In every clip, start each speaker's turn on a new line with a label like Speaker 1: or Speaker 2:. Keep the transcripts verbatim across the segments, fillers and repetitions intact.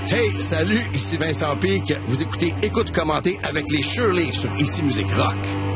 Speaker 1: Hey, salut, ici Vincent Pic. Vous écoutez Écoute commenter avec les Shirley sur Ici Musique Rock.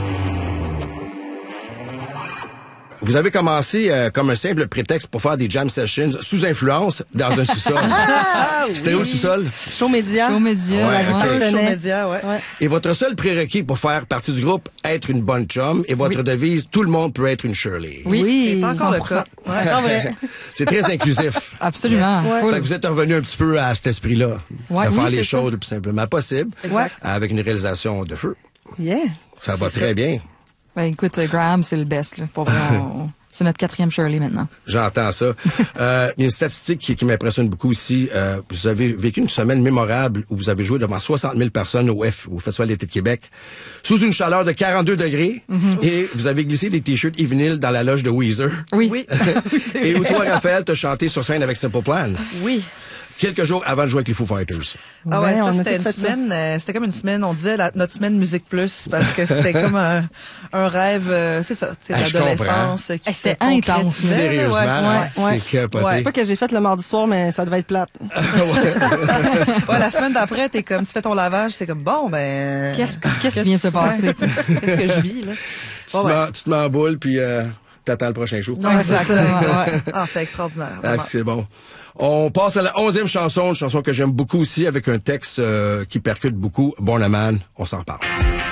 Speaker 1: Vous avez commencé euh, comme un simple prétexte pour faire des jam sessions sous influence dans un sous-sol.
Speaker 2: Ah,
Speaker 1: C'était
Speaker 2: oui.
Speaker 1: où le sous-sol?
Speaker 2: Show média.
Speaker 3: Show média.
Speaker 1: Ouais,
Speaker 2: Ouais,
Speaker 1: ok.
Speaker 2: Show média, ouais.
Speaker 3: Ouais.
Speaker 1: Et votre seul prérequis pour faire partie du groupe, être une bonne chum, et votre devise, tout le monde peut être une Shirley.
Speaker 3: Oui,
Speaker 2: c'est encore
Speaker 3: cent
Speaker 2: le
Speaker 3: pour cent.
Speaker 2: cas. Ouais, encore vrai.
Speaker 1: C'est très inclusif.
Speaker 3: Absolument.
Speaker 2: Yes.
Speaker 3: Full.
Speaker 1: Fait que vous êtes revenu un petit peu à cet esprit-là.
Speaker 3: Ouais,
Speaker 1: de faire
Speaker 3: oui,
Speaker 1: les
Speaker 3: c'est
Speaker 1: choses le plus simplement possible.
Speaker 2: Exact.
Speaker 1: Avec une réalisation de feu.
Speaker 2: Yeah.
Speaker 1: Ça va
Speaker 2: C'est
Speaker 1: très
Speaker 2: ça.
Speaker 1: bien.
Speaker 3: Ben, écoute, euh, Graham, c'est le best, là. Pour vrai, on- c'est notre quatrième Shirley maintenant.
Speaker 1: J'entends ça. Euh, il y a une statistique qui, qui m'impressionne beaucoup ici. Euh, vous avez vécu une semaine mémorable où vous avez joué devant soixante mille personnes au F, au Festival d'été de Québec, sous une chaleur de quarante-deux degrés, et vous avez glissé des t-shirts et vinyles dans la loge de Weezer.
Speaker 3: Oui.
Speaker 2: Oui. Oui, c'est
Speaker 1: Et où
Speaker 2: vrai.
Speaker 1: toi, Raphaël, t'as chanté sur scène avec Simple Plan.
Speaker 2: Oui.
Speaker 1: Quelques jours avant de jouer avec les Foo Fighters.
Speaker 2: Ah ouais,
Speaker 4: Ouais, on
Speaker 2: ça
Speaker 4: a
Speaker 2: c'était
Speaker 4: tout
Speaker 2: une
Speaker 4: fait ça.
Speaker 2: semaine, euh, c'était comme une semaine, on disait la- notre semaine Musique Plus parce que c'était comme un, un rêve, euh, c'est ça, tu sais,
Speaker 1: Ah, je
Speaker 2: l'adolescence euh, qui
Speaker 3: Hey, c'était
Speaker 2: se
Speaker 3: intense,
Speaker 2: concrétisait,
Speaker 1: Sérieusement,
Speaker 2: ouais,
Speaker 1: hein?
Speaker 2: ouais.
Speaker 4: ouais.
Speaker 1: C'est capoté.
Speaker 2: Ouais.
Speaker 4: Je sais pas que j'ai fait le mardi soir, mais ça devait être plate.
Speaker 2: Ouais, la semaine d'après, t'es comme, tu fais ton lavage, c'est comme bon, ben.
Speaker 3: Qu'est-ce que- qu'est-ce qui vient de se passer,
Speaker 2: ouais.
Speaker 3: tu sais?
Speaker 2: Qu'est-ce que je vis, là?
Speaker 1: Tu,
Speaker 2: Bon,
Speaker 1: te
Speaker 2: ouais.
Speaker 1: mets, tu te mets en boule, puis euh, t'attends le prochain show.
Speaker 2: Ouais, c'est ça.
Speaker 3: Exactement, ouais.
Speaker 2: Ah, c'était extraordinaire.
Speaker 1: Ah,
Speaker 2: vraiment.
Speaker 1: c'est bon. On passe à la onzième chanson, une chanson que j'aime beaucoup aussi, avec un texte euh, qui percute beaucoup. Born a Man, on s'en parle.